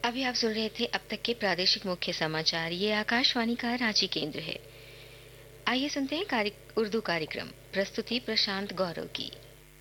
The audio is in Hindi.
अभी आप सुन रहे थे अब तक के प्रादेशिक मुख्य समाचार। ये आकाशवाणी का रांची केंद्र है। आइए सुनते हैं उर्दू कार्यक्रम। प्रस्तुति प्रशांत गौरव की।